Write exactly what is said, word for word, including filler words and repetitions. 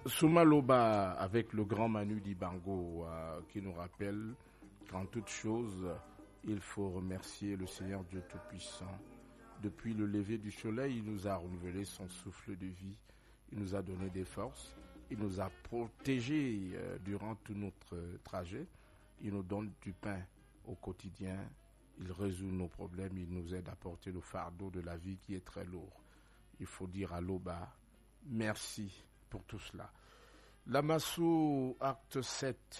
Soumaloba avec le grand Manu Dibango euh, qui nous rappelle qu'en toute chose, il faut remercier le Seigneur Dieu Tout-Puissant. Depuis le lever du soleil, il nous a renouvelé son souffle de vie. Il nous a donné des forces. Il nous a protégés euh, durant tout notre euh, trajet. Il nous donne du pain au quotidien. Il résout nos problèmes. Il nous aide à porter le fardeau de la vie qui est très lourd. Il faut dire à Loba, merci pour tout cela. Lamassou, acte sept.